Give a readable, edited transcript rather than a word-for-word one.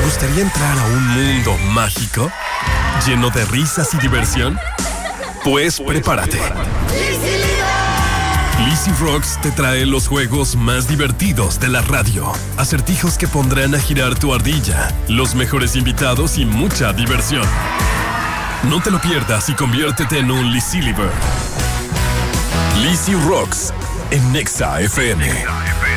gustaría entrar a un mundo mágico? ¿Lleno de risas y diversión? Pues prepárate. Lizzy Rocks te trae los juegos más divertidos de la radio. Acertijos que pondrán a girar tu ardilla, los mejores invitados y mucha diversión. No te lo pierdas y conviértete en un Lizzy Liver. Lizzy Rocks en Nexa FM.